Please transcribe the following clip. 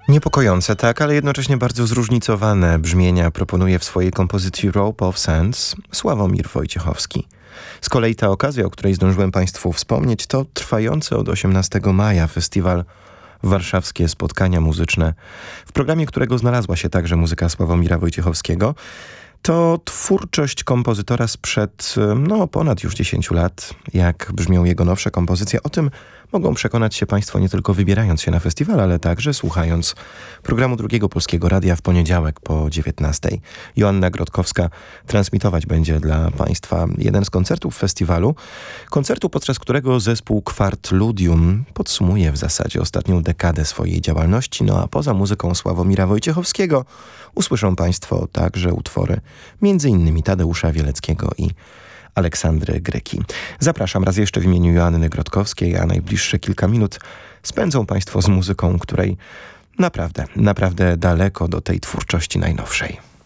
Niepokojące, tak, ale jednocześnie bardzo zróżnicowane brzmienia proponuje w swojej kompozycji Rope of Sands Sławomir Wojciechowski. Z kolei ta okazja, o której zdążyłem Państwu wspomnieć, to trwający od 18 maja festiwal Warszawskie Spotkania Muzyczne, w programie którego znalazła się także muzyka Sławomira Wojciechowskiego. To twórczość kompozytora sprzed ponad już 10 lat. Jak brzmią jego nowsze kompozycje, o tym mogą przekonać się Państwo nie tylko wybierając się na festiwal, ale także słuchając programu Drugiego Polskiego Radia w poniedziałek po 19. Joanna Grotkowska transmitować będzie dla Państwa jeden z koncertów festiwalu. Koncertu, podczas którego zespół Quart Ludium podsumuje w zasadzie ostatnią dekadę swojej działalności. No a poza muzyką Sławomira Wojciechowskiego usłyszą Państwo także utwory m.in. Tadeusza Wieleckiego i Aleksandry Gryki. Zapraszam raz jeszcze w imieniu Joanny Grotkowskiej, a najbliższe kilka minut spędzą Państwo z muzyką, której naprawdę daleko do tej twórczości najnowszej.